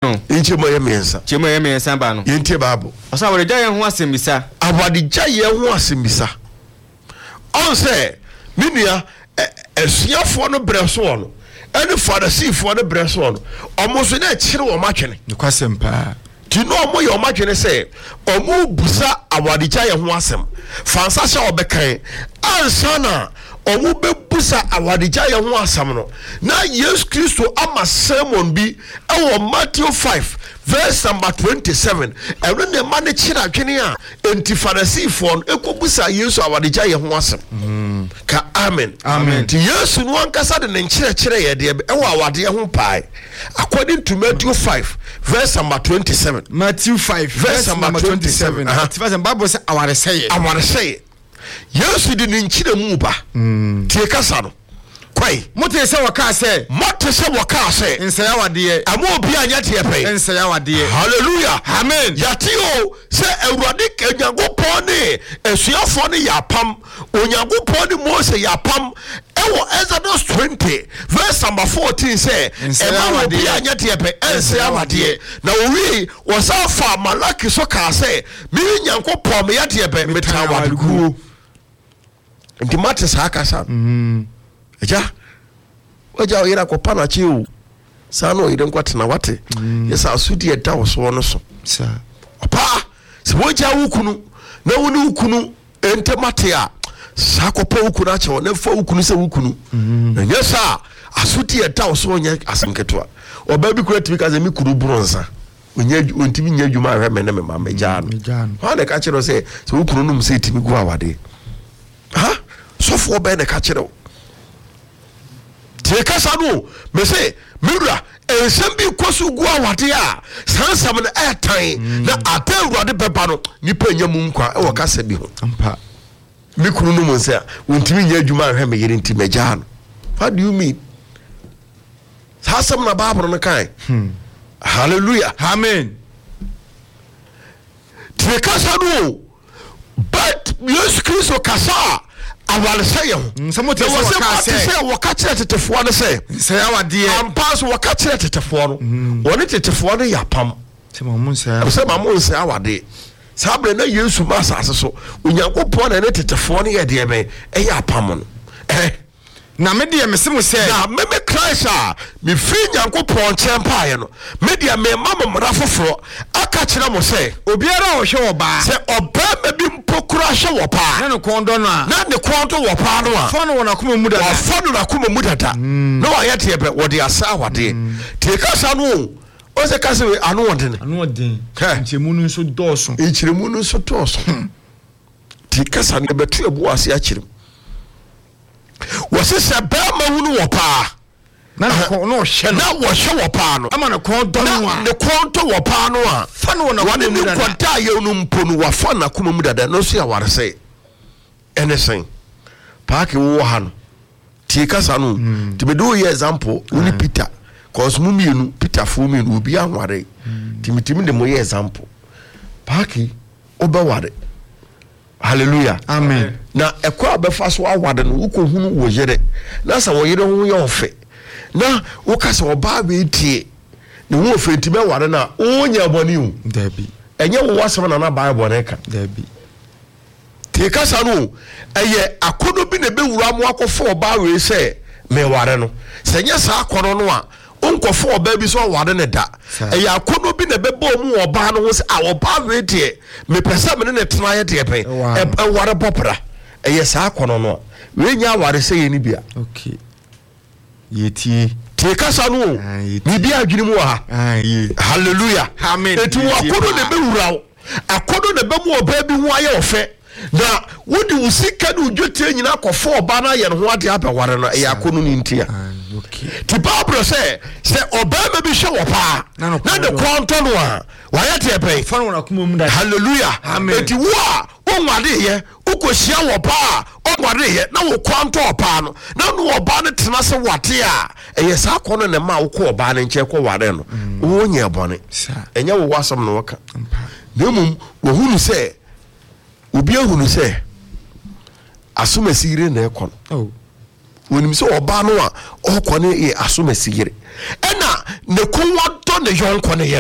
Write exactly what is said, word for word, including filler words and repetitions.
no Inchemo ye miensa. Chemo ye miensa ba no. Yentie Bible. Osa wore gya ye ho asembisa. Awade gya ye ho asembisa. On say minua esuafo no breso no. Any Pharisee for the breast one. Almost in a chill or matching. The question pa. Do you know more your matching say? Or move busa awadija ya huasem. Fansasha or Bekai. Ansana. Or move busa awadija ya huasam no. Now yes Christo ama sermon be our Matthew five. Verse number twenty-seven. And when the man chira Kenya enti Pharisee phone ekobusa Yesu awadija ye ho asem. Ka amen. Amen. Ti Yesu no ankasa de nchire chire ye de e wa awade ho pai. According to Matthew five verse number twenty-seven. Matthew five verse number twenty-seven. Uh-huh. Verse Bible say aware say. Aware say. Yesu de nchire mu ba. Ti kasa no. Kwai mote se waka se mote se waka se nsaya wade amo obi anya te pe nsaya wade hallelujah amen yati o se awurade Onyankopon ne esuafo ne yapam Onyankopon ne Mose yapam ewo Exodus twenty verse number fourteen say amo obi anya te pe nsaya wade na owi wosafa Malaki so ka se mi Nyankopon me yate pe metawade ku ndi mate sa akasa mhm Eja Oja oyira ko panachi o Sano oyire nkwatena wate Yesa asudi eda wo no so sa Opa se woja wukunu na woni wukunu ente mate a sakopa wukunu ache wo na fa wukunu se wukunu na yesa asudi eda wo so onye asanketo a oba bi kura timi ka ze mi kuru bronza onye ontimi nya dwuma ahwe me ne me mama ja no ha ne ka kire se se wukunu num se timi gu awade ha sofo oba ne ka kire Te kasa no me say mira ensem bi kosu gu awade a sansam na etan na atawurade beba no nipa nya mu nkwa e wo kasa bi ho ampa mi kunu no mo say wontimi nya adwuma ahwe me yere ntimi agya no what do you mean sansam na Bible no kai hmm hallelujah amen te kasa no but Jesus Christ kasa awale say nsamo te so waka say waka kire tetefo no say say awade ampas waka kire tetefo no woni tetefo no yapam se mamun say say mamun say awade sabre na Yesu masase so Onyankopon na ne tetefo no ye de be e yapam no eh na me de me se mo say na me me Christ a me fi Nyankopon chempae no me de me mama mra foforo aka kire mo say obiara o hwe oba say oba me bi mpokura hwe wopa na ne kondo no a na ne kondo wopa no a fa no wona kuma mu dada wa fa no na kuma mu dada no wa yete be wo de asa awade te kasa no o se kasa we anu wonde anu wonde nchemu no so doso nchiremu no so doso te kasa ne betu ebu ase akirem wo se se ba ma hunu wopa na ko no hye na wo hye wopa no ama ne kondo no a ne kondo wopa no a fa no wona kuma mu dada kwata ye no mpo no wa fa na kuma mu dada no so ya ware se anything paaki wo ha no tie kasa no ti be do ye example uni Peter cause mu mienu Peter fo mienu obi anware timitimi de mo ye example paaki obeware hallelujah amen na ekwa abefa so awade no ukohunu wo yere na sa wo yere ho ye ofe na wo kasa oba be tie ne wo ofenti be ware na onya boni u dabi enye wo wasem na na Bible na ka dabi te kasa no eye akono bi na bewura mo akofo oba we se me ware no se nya sa akono no a onkofo oba bi so ware ne da eye akono bi na bebo mu oba no ho se a oba we tie me pesa me ne tena ye de pe e ware popra eye sa akono no we nya ware se ye ni bia okay yeti te kasa no ni bia adwini mu ha hallelujah amen etu akono ne bewura akono ne bemu oba bi ho aye ofe na wodi usika no dwote nyina akofo oba na ye no ho ade abaware no e akono ni ntia okay ti Bible say say oba ma bi hwe wopa na de kwanto no a wa ye te pe fa no na kuma mu da hallelujah eti wo a onwade ye ukohia wopa onwade ye na wo kwanto opa no na no oba ne tena se wate a eye sa akono ne ma wo ko oba ne nche ko ware no wo nya bone enye wo wasam no waka na mum wo hunu say obi ahunu se asomesire na ekon oh wonim se oba no a okone e asomesire ena ne konwa do ne yonko ne